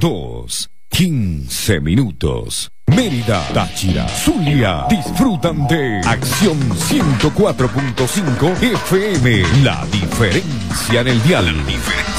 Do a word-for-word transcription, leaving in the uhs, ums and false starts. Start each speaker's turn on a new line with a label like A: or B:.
A: dos, quince minutos. Mérida, Táchira, Zulia, disfrutan de Acción ciento cuatro punto cinco F M. La diferencia en el dial.